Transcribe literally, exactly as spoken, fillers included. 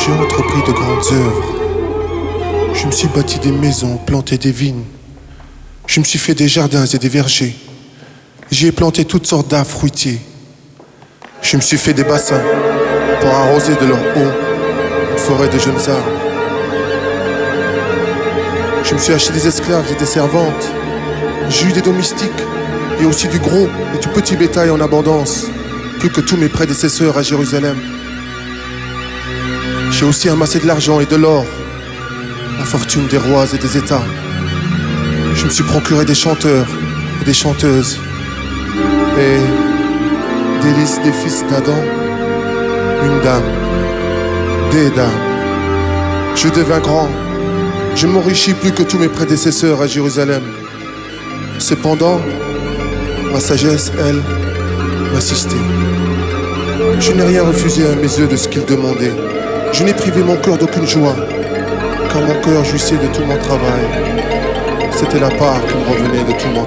J'ai entrepris de grandes œuvres. Je me suis bâti des maisons, planté des vignes. Je me suis fait des jardins et des vergers. J'y ai planté toutes sortes d'arbres fruitiers. Je me suis fait des bassins pour arroser de leur eau une forêt de jeunes arbres. Je me suis acheté des esclaves et des servantes. J'ai eu des domestiques et aussi du gros et du petit bétail en abondance, plus que tous mes prédécesseurs à Jérusalem. J'ai aussi amassé de l'argent et de l'or, la fortune des rois et des États. Je me suis procuré des chanteurs et des chanteuses et délices des fils d'Adam, une dame, des dames. Je devins grand, je m'enrichis plus que tous mes prédécesseurs à Jérusalem. Cependant, ma sagesse, elle, m'assistait. Je n'ai rien refusé à mes yeux de ce qu'ils demandaient. Je n'ai privé mon cœur d'aucune joie, car mon cœur jouissait de tout mon travail. C'était la part qui me revenait de tout mon